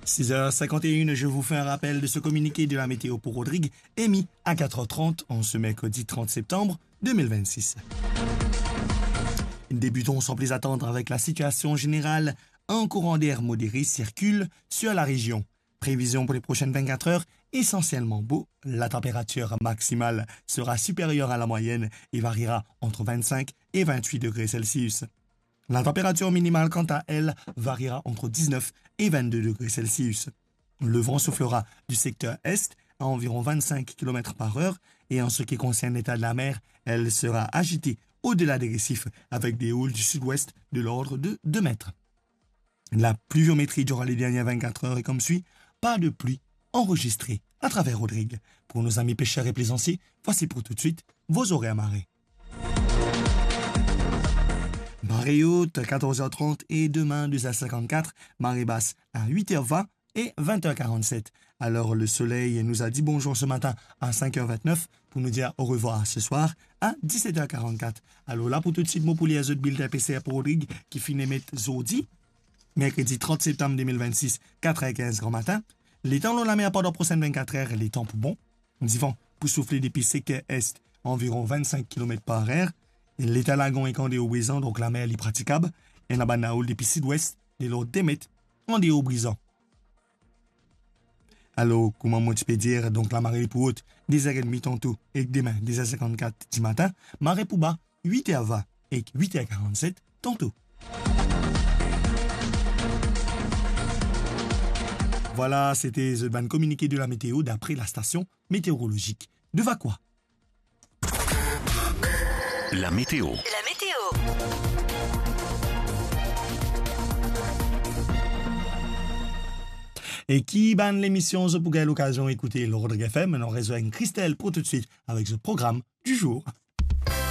6h51, je vous fais un rappel de ce communiqué de la météo pour Rodrigue, émis à 4h30 en ce mercredi 30 septembre 2026. Débutons sans plus attendre avec la situation générale. Un courant d'air modéré circule sur la région. Prévision pour les prochaines 24 heures, essentiellement beau. La température maximale sera supérieure à la moyenne et variera entre 25 et 28 degrés Celsius. La température minimale, quant à elle, variera entre 19 et 22 degrés Celsius. Le vent soufflera du secteur est à environ 25 km par heure et en ce qui concerne l'état de la mer, elle sera agitée au-delà des récifs avec des houles du sud-ouest de l'ordre de 2 mètres. La pluviométrie durant les dernières 24 heures est comme suit. Pas de pluie enregistrée à travers Rodrigue. Pour nos amis pêcheurs et plaisanciers, voici pour tout de suite vos horaires marées. Marée haute, 14h30 et demain 2h54, marée basse à 8h20 et 20h47. Alors le soleil nous a dit bonjour ce matin à 5h29 pour nous dire au revoir ce soir à 17h44. Alors là pour tout de suite, mon poulet azot build PCR pour Rodrigue qui finit mettre zodi. Mercredi 30 septembre 2026, 4h15 grand matin. Les temps l'ont la mer pendant les prochaines 24 heures, les temps pour bon. Nous y vont pour souffler depuis secteur est environ 25 km par heure. L'état lagon est candé au brisant, donc la mer est praticable. Et la banaoul depuis sud-ouest, les lots d'émettent en des hauts brisants. Alors, comment moi tu peux dire, donc la marée pour haute, 10h30 tantôt, et demain, 10h54 du matin, marée pour bas, 8h20 et 8h47 tantôt. Voilà, c'était The Ban communiqué de la météo d'après la station météorologique de Vacois. La météo. Et qui banne l'émission, je pourrais l'occasion d'écouter le Rodrigue FM, on réseau avec Christelle pour tout de suite avec ce programme du jour.